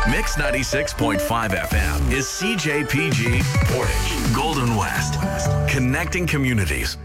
Mix 96.5 FM is CJPG Portage, Golden West, connecting communities.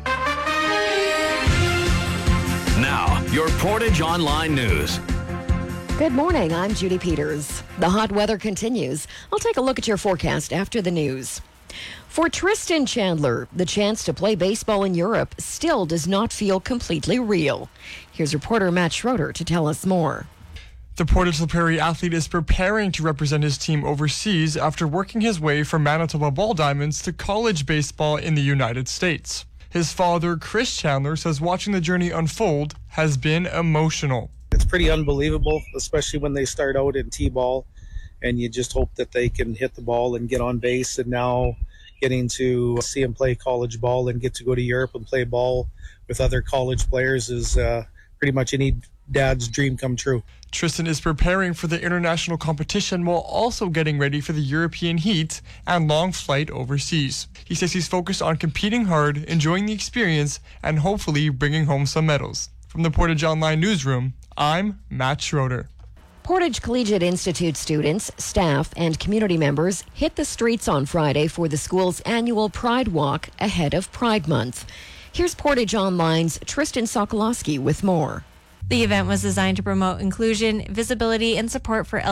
Now, your Portage Online News. Good morning, I'm Judy Peters. The hot weather continues. I'll take a look at your forecast after the news. For Tristan Chandler, the chance to play baseball in Europe still does not feel completely real. Here's reporter Matt Schroeder to tell us more. The Portage La Prairie athlete is preparing to represent his team overseas after working his way from Manitoba Ball Diamonds to college baseball in the United States. His father, Chris Chandler, says watching the journey unfold has been emotional. It's pretty unbelievable, especially when they start out in T-ball and you just hope that they can hit the ball and get on base, and now getting to see him play college ball and get to go to Europe and play ball with other college players is pretty much any dad's dream come true. Tristan is preparing for the international competition while also getting ready for the European heat and long flight overseas. He says he's focused on competing hard, enjoying the experience, and hopefully bringing home some medals. From the Portage Online Newsroom, I'm Matt Schroeder. Portage Collegiate Institute students, staff, and community members hit the streets on Friday for the school's annual Pride Walk ahead of Pride Month. Here's Portage Online's Tristan Sokolowski with more. The event was designed to promote inclusion, visibility, and support for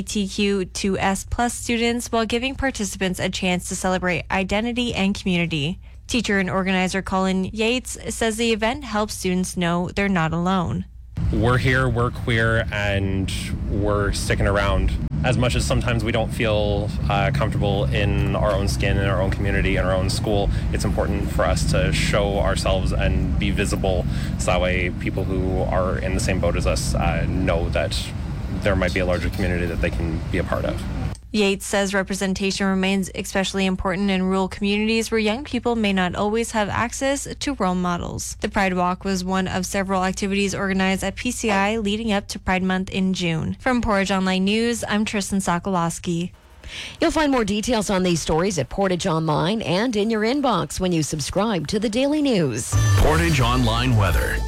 LGBTQ2S+ students while giving participants a chance to celebrate identity and community. Teacher and organizer Colin Yates says the event helps students know they're not alone. We're here, we're queer, and we're sticking around. As much as sometimes we don't feel comfortable in our own skin, in our own community, in our own school, it's important for us to show ourselves and be visible so that way people who are in the same boat as us know that there might be a larger community that they can be a part of. Yates says representation remains especially important in rural communities where young people may not always have access to role models. The Pride Walk was one of several activities organized at PCI leading up to Pride Month in June. From Portage Online News, I'm Tristan Sokolowski. You'll find more details on these stories at Portage Online and in your inbox when you subscribe to the Daily News. Portage Online weather.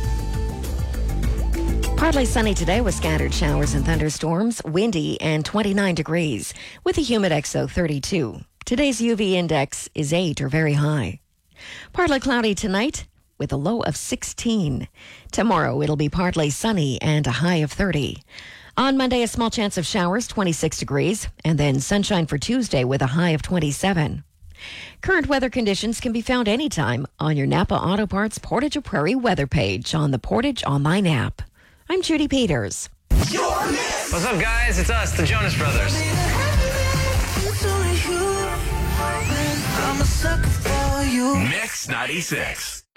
Partly sunny today with scattered showers and thunderstorms, windy and 29 degrees, with a humidex of 32. Today's UV index is 8 or very high. Partly cloudy tonight with a low of 16. Tomorrow it'll be partly sunny and a high of 30. On Monday, a small chance of showers, 26 degrees, and then sunshine for Tuesday with a high of 27. Current weather conditions can be found anytime on your Napa Auto Parts Portage La Prairie weather page on the Portage Online app. I'm Judy Peters. What's up, guys? It's us, the Jonas Brothers. Mix 96.